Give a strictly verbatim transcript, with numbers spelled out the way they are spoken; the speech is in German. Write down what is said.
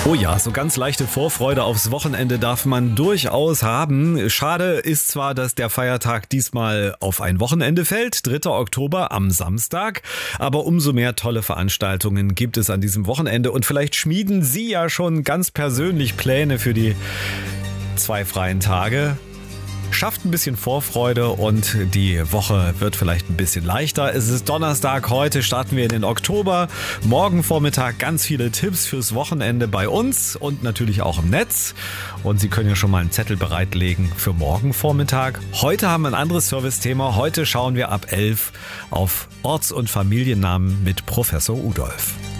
Oh ja, so ganz leichte Vorfreude aufs Wochenende darf man durchaus haben. Schade ist zwar, dass der Feiertag diesmal auf ein Wochenende fällt, dritter Oktober am Samstag, aber umso mehr tolle Veranstaltungen gibt es an diesem Wochenende und vielleicht schmieden Sie ja schon ganz persönlich Pläne für die zwei freien Tage. Schafft ein bisschen Vorfreude und die Woche wird vielleicht ein bisschen leichter. Es ist Donnerstag, heute starten wir in den Oktober. Morgen Vormittag ganz viele Tipps fürs Wochenende bei uns und natürlich auch im Netz. Und Sie können ja schon mal einen Zettel bereitlegen für morgen Vormittag. Heute haben wir ein anderes Service-Thema. Heute schauen wir ab elf auf Orts- und Familiennamen mit Professor Udolf.